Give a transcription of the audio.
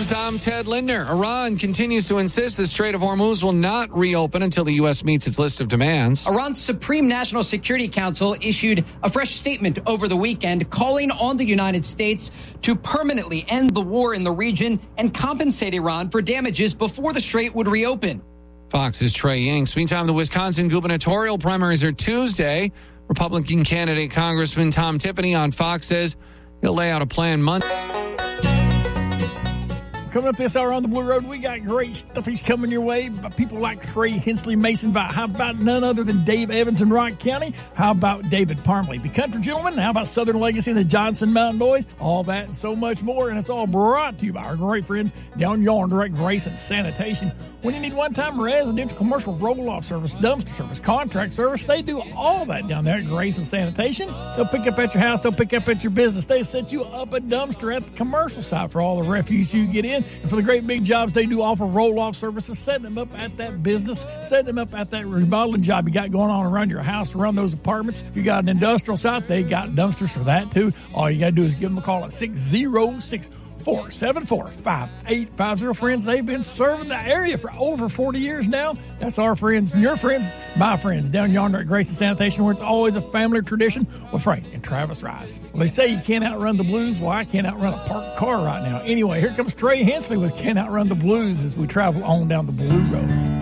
News, I'm Ted Lindner. Iran continues to insist the Strait of Hormuz will not reopen until the U.S. meets its list of demands. Iran's Supreme National Security Council issued a fresh statement over the weekend calling on the United States to permanently end the war in the region and compensate Iran for damages before the strait would reopen. Fox's Trey Yanks. Meantime, the Wisconsin gubernatorial primaries are Tuesday. Republican candidate Congressman Tom Tiffany on Fox says he'll lay out a plan Monday. Coming up this hour on the Blue Road, we got great stuff. He's coming your way. People like Trey Hensley Mason. How about none other than Dave Evans in Rock County? How about David Parmley, the country gentleman? How about Southern Legacy and the Johnson Mountain Boys? All that and so much more. And it's all brought to you by our great friends down Yarn Direct Grace and Sanitation. When you need one-time residential, commercial roll-off service, dumpster service, contract service, they do all that down there at Grace and Sanitation. They'll pick up at your house. They'll pick up at your business. They set you up a dumpster at the commercial site for all the refuse you get in. And for the great big jobs, they do offer roll-off services, setting them up at that business, setting them up at that remodeling job you got going on around your house, around those apartments. If you got an industrial site, they got dumpsters for that too. All you got to do is give them a call at 606-474-5850. Friends, they've been serving the area for over 40 years now. That's our friends and your friends, my friends, down yonder at Grace and Sanitation, where it's always a family tradition with Frank and Travis Rice. Well, they say you can't outrun the blues. Well, I can't outrun a parked car right now. Anyway, here comes Trey Hensley with Can't Outrun the Blues as we travel on down the Blue Road.